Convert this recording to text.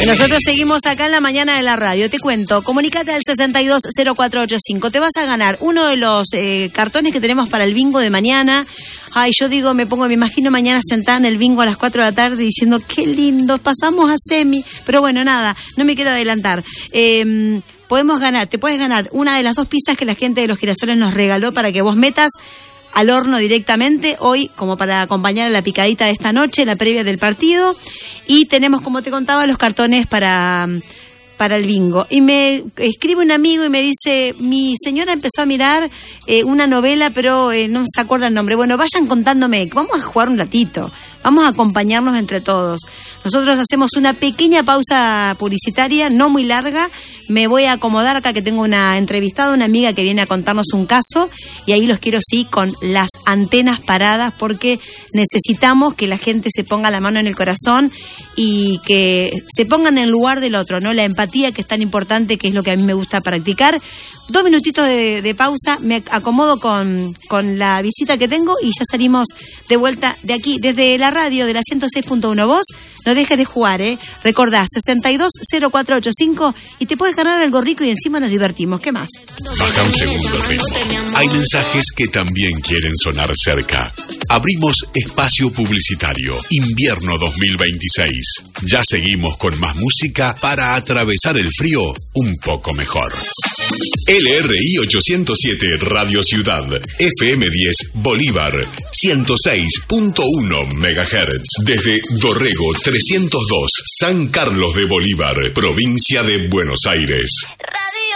Nosotros seguimos acá en la mañana de la radio. Te cuento, comunicate al 620485. Te vas a ganar uno de los cartones que tenemos para el bingo de mañana. Ay, yo digo, me imagino mañana sentada en el bingo a las 4 de la tarde diciendo, qué lindo, pasamos a semi. Pero bueno, nada, no me quiero adelantar. Te puedes ganar una de las 2 pizzas que la gente de Los Girasoles nos regaló para que vos metas al horno directamente hoy, como para acompañar a la picadita de esta noche, la previa del partido. Y tenemos, como te contaba, los cartones para el bingo. Y me escribe un amigo y me dice, mi señora empezó a mirar una novela, pero no se acuerda el nombre. Bueno, vayan contándome, vamos a jugar un ratito, vamos a acompañarnos entre todos. Nosotros hacemos una pequeña pausa publicitaria, no muy larga. Me voy a acomodar acá que tengo una entrevistada, una amiga que viene a contarnos un caso, y ahí los quiero sí con las antenas paradas, porque necesitamos que la gente se ponga la mano en el corazón y que se pongan en el lugar del otro, ¿no? La empatía, que es tan importante, que es lo que a mí me gusta practicar. 2 minutitos de pausa, me acomodo con la visita que tengo y ya salimos de vuelta de aquí, desde la radio de la 106.1. Vos no dejes de jugar, Recordá, 620485 y te puedes ganar algo rico y encima nos divertimos. ¿Qué más? Baja un segundo el ritmo. Hay mensajes que también quieren sonar cerca. Abrimos espacio publicitario. Invierno 2026. Ya seguimos con más música para atravesar el frío un poco mejor. LRI 807 Radio Ciudad, FM 10 Bolívar, 106.1 MHz. Desde Dorrego 302, San Carlos de Bolívar, provincia de Buenos Aires.